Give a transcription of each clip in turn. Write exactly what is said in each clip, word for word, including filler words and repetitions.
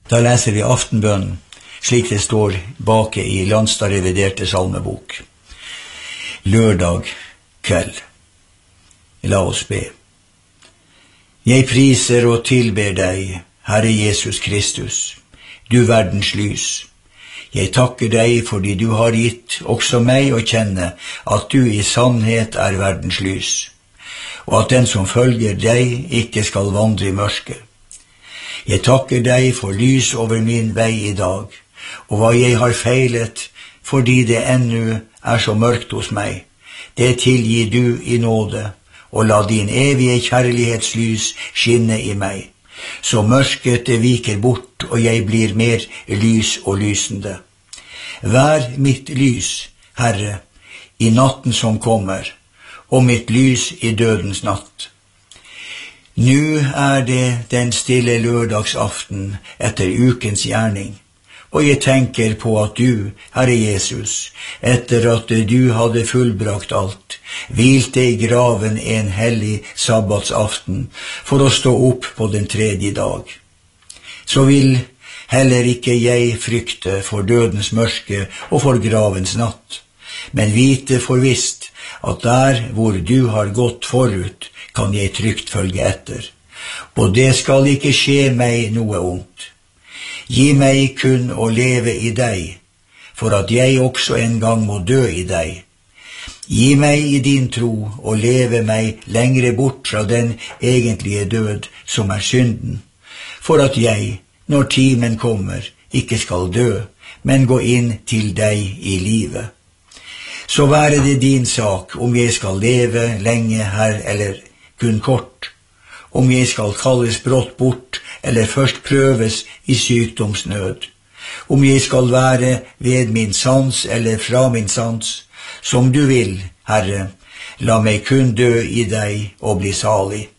Da leser vi aftenbønnen, slik det står bake i Landstad reviderte salmebok. Lørdag kveld. La oss be. Jeg priser og tilber deg, Herre Jesus Kristus, du verdens lys. Jeg takker deg fordi du har gitt også meg å kjenne at du i sannhet er verdens lys, og at den som følger deg ikke skal vandre i mørket. Jeg takker deg for lys over min vei i dag, og hva jeg har feilet, fordi det ennå er så mørkt hos meg, det tilgir du i nåde, og la din evige kjærlighetslys skinne i meg, så mørket det viker bort, og jeg blir mer lys og lysende. Vær mitt lys, Herre, i natten som kommer, og mitt lys i dødens natt. Nå er det den stille lørdagsaften etter ukens gjerning, og jeg tenker på at du, Herre Jesus, etter at du hadde fullbrakt alt, hvilte i graven en hellig sabbatsaften for å stå opp på den tredje dag. Så vil heller ikke jeg frykte for dødens mørke og for gravens natt, men vite for visst at der hvor du har gått forut, kan jeg trygt følge etter, og det skal ikke skje meg noe ondt. Gi meg kun å leve i deg, for at jeg også en gang må dø i deg. Gi meg i din tro å leve meg lengre bort fra den egentlige død som er synden, for at jeg, når timen kommer, ikke skal dø, men gå inn til deg i livet. Så være det din sak om jeg skal leve lenge her eller kun kort, om jeg skal kalles brått bort eller først prøves i sykdomsnød, om jeg skal være ved min sans eller fra min sans, som du vil, Herre, la meg kun dø i deg og bli salig.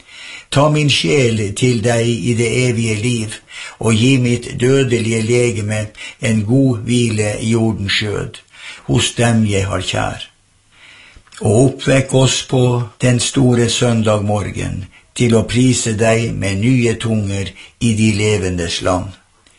Ta min sjel til deg i det evige liv, og gi mitt dødelige legeme en god hvile i jordens skjød, hos dem jeg har kjær. Og oppvekk oss på den store søndag morgen, til å prise deg med nye tunger i de levendes land.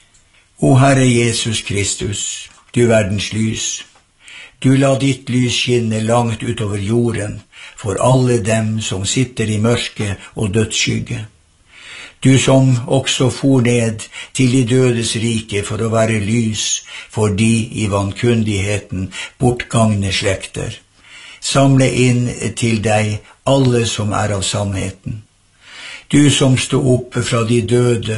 O Herre Jesus Kristus, du verdens lys, du la ditt lys skinne langt utover jorden for alle dem som sitter i mørke og dødsskygge. Du som også for ned til de dødes rike for å være lys for de i vankundigheten bortgangne slekter. Samle inn til deg alle som er av sannheten. Du som stod opp fra de døde